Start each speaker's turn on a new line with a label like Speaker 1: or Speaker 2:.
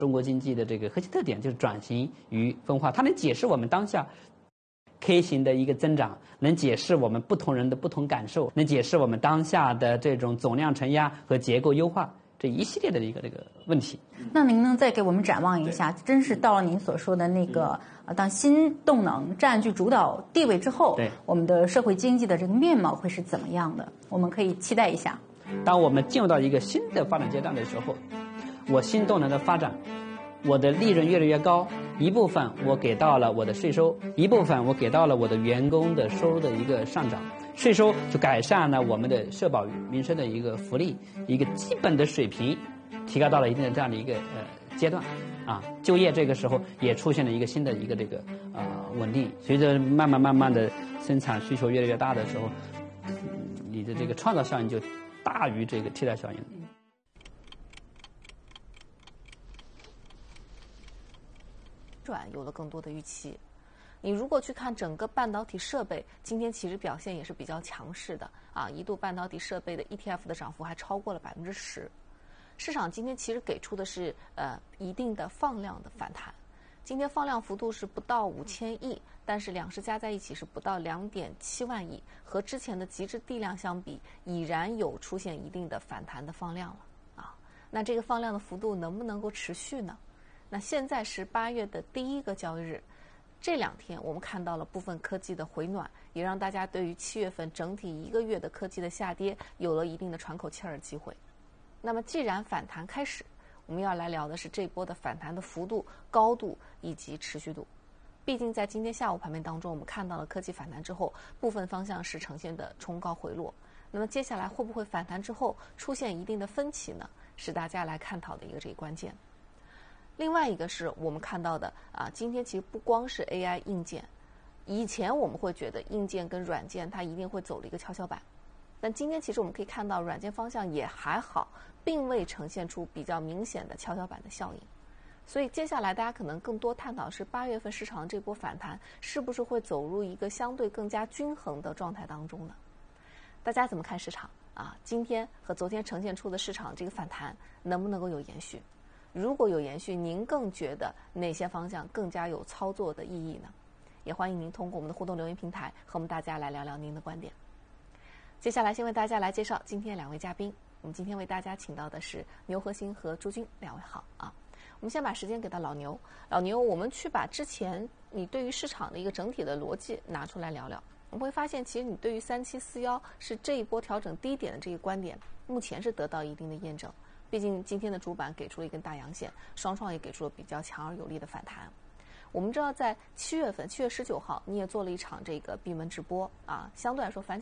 Speaker 1: 中国经济的这个核心特点就是转型与分化，它能解释我们当下 K 型的一个增长，能解释我们不同人的不同感受，能解释我们当下的这种总量承压和结构优化这一系列的一个这个问题。
Speaker 2: 那您能再给我们展望一下，真是到了您所说的那个当新动能占据主导地位之后，
Speaker 1: 对
Speaker 2: 我们的社会经济的这个面貌会是怎么样的？我们可以期待一下。
Speaker 1: 当我们进入到一个新的发展阶段的时候，我新动能的发展，我的利润越来越高，一部分我给到了我的税收，一部分我给到了我的员工的收入的一个上涨，税收就改善了我们的社保民生的一个福利，一个基本的水平提高到了一定的这样的一个阶段啊，就业这个时候也出现了一个新的一个这个稳定，随着慢慢的生产需求越来越大的时候，你的这个创造效应就大于这个替代效应。
Speaker 3: 有了更多的预期。你如果去看整个半导体设备，今天其实表现也是比较强势的啊，一度半导体设备的 ETF 的涨幅还超过了10%。市场今天其实给出的是一定的放量的反弹，今天放量幅度是不到5000亿，但是两市加在一起是不到2.7万亿，和之前的极致地量相比，已然有出现一定的反弹的放量了啊。那这个放量的幅度能不能够持续呢？那现在是8月的第1个交易日，这2天我们看到了部分科技的回暖，也让大家对于7月份整体1个月的科技的下跌有了一定的喘口气儿的机会。那么既然反弹开始，我们要来聊的是这波的反弹的幅度、高度以及持续度。毕竟在今天下午盘面当中，我们看到了科技反弹之后，部分方向是呈现的冲高回落。那么接下来会不会反弹之后出现一定的分歧呢？是大家来探讨的一个这个关键。另外一个是我们看到的今天其实不光是 AI 硬件，以前我们会觉得硬件跟软件它一定会走了一个跷跷板，但今天其实我们可以看到软件方向也还好，并未呈现出比较明显的跷跷板的效应。所以接下来大家可能更多探讨是8月份市场的这波反弹是不是会走入一个相对更加均衡的状态当中呢？大家怎么看市场今天和昨天呈现出的市场这个反弹能不能够有延续？如果有延续，您更觉得哪些方向更加有操作的意义呢？也欢迎您通过我们的互动留言平台和我们大家来聊聊您的观点。接下来先为大家来介绍今天2位嘉宾，我们今天为大家请到的是牛和鑫和朱军2位好啊。我们先把时间给到老牛，我们去把之前你对于市场的一个整体的逻辑拿出来聊聊。我们会发现，其实你对于3741是这一波调整低点的这个观点，目前是得到一定的验证。毕竟今天的主板给出了一根大阳线，双创也给出了比较强而有力的反弹。我们知道在7月份，7月19号，你也做了一场这个闭门直播相对来说反